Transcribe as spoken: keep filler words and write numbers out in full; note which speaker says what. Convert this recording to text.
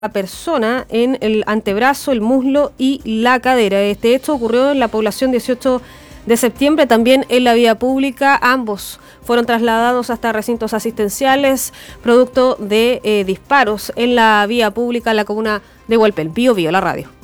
Speaker 1: persona en el antebrazo, el muslo y la cadera. Este hecho ocurrió en la población dieciocho de septiembre, también en la vía pública. Ambos fueron trasladados hasta recintos asistenciales, producto de eh, disparos en la vía pública en la comuna de Hualpén. Bío Bío, la radio.